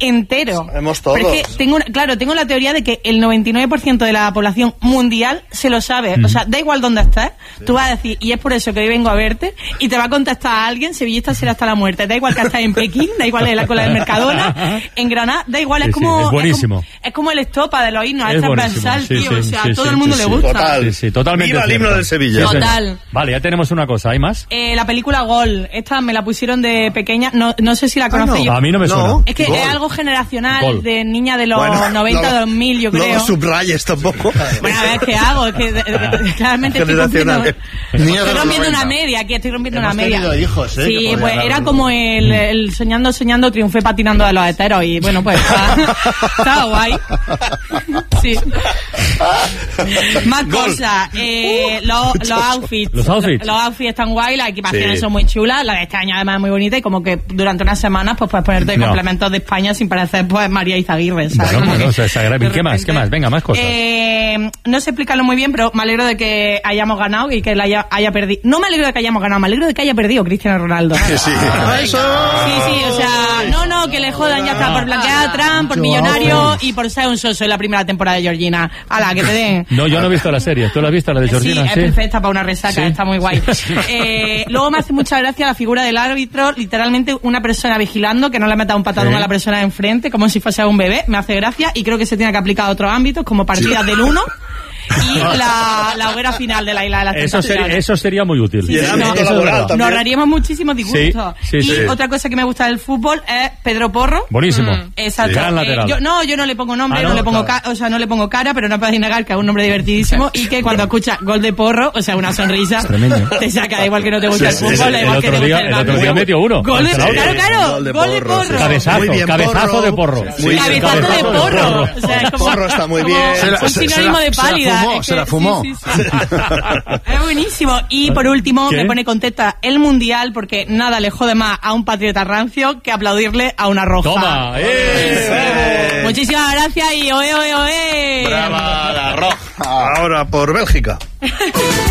entero. Sabemos todos. Pero es que tengo la teoría de que el 99% de la población mundial se lo sabe. O sea, da igual dónde estés, tú vas a decir, y es por eso que hoy vengo a verte, y te va a contestar a alguien, sevillista será hasta la muerte. Da igual que estés en Pekín, da igual en la cola del Mercadona, en Granada, da igual, es como... es buenísimo. Es como el estopa de los himnos, Es es buenísimo, transversal, sí, tío. sí, O sea, sí, a todo sí, el mundo sí, le sí. gusta. Total. Sí, totalmente. Viva el himno del Sevilla. Total. Vale, ya tenemos una cosa, ¿hay más? La película Gol, esta me la pusieron de pequeña, no sé si la conocéis. A mí no me suena. No. Es que Gol. es algo generacional, Gol. de niña de los Bueno, 90, 2000, yo creo. No lo subrayes tampoco. Bueno, a ver, ¿qué hago? Es que claramente estoy rompiendo, Generacional. Niña de estoy los rompiendo 90. una media aquí, estoy rompiendo Hemos una media. tenido hijos, que Sí, podrían pues dar era un- como el soñando, triunfé patinando de los heteros y bueno, pues estaba guay. Sí. Más Gol. cosas. Los outfits. Los outfits. Los outfits están guay, las equipaciones Sí. son muy chulas, la de este año además es muy bonita y como que durante unas semanas pues puedes ponerte No. complementos de España sin parecer pues María Izaguirre, ¿sabes? Bueno, Como no que sé, de ¿qué más? repente- Venga, más cosas. No sé explicarlo muy bien, pero me alegro de que hayamos ganado y que él haya perdido. No me alegro de que hayamos ganado, me alegro de que haya perdido Cristiano Ronaldo. Sí. Sí, o sea, no, que le jodan, ya está, por blanquear a Trump, por millonario y por ser un soso en la primera temporada de Georgina. Ala, que te den. No, yo no he visto la serie. ¿Tú la has visto, la de Georgina? Sí, es perfecta para una resaca, Sí. está muy guay. Luego me hace mucha gracia la figura del árbitro, literalmente una persona vigilando, que no le meta un patadón Sí. a la persona de enfrente, como si fuese un bebé, me hace gracia y creo que se tiene que aplicar a otros ámbitos, como partidas del 1 y la hoguera final de la Isla de las Tentaciones. Eso sería muy útil. Y el ámbito Eso es laboral verdad. también. Nos ahorraríamos muchísimos disgustos. Sí, y sí. otra cosa que me gusta del fútbol es Pedro Porro. Buenísimo. Exacto. Gran lateral. Yo no le pongo nombre, Ah, no, no le pongo claro. no le pongo cara, pero no podéis negar que es un nombre divertidísimo y que cuando escuchas gol de Porro, o sea, una sonrisa, Tremendo. te saca, da igual que no te guste el Sí, fútbol, sí, da sí. igual que te guste El otro día básquet. metió uno. Gol de, Claro. claro, Gol de gol de Porro, Porro. sí. Cabezazo, Muy bien, cabezazo Porro. de Porro. Muy bien, Cabezazo de cabezazo de Porro. Porro. O sea, es como, Porro está muy como bien. un sinónimo de pálida. se la fumó. Sí. Es buenísimo. Y por último, ¿Qué? me pone contenta el Mundial porque nada le jode más a un patriota rancio que aplaudirle a una roja. Toma. Muchísimas gracias y oe. Brava la roja. Ahora por Bélgica.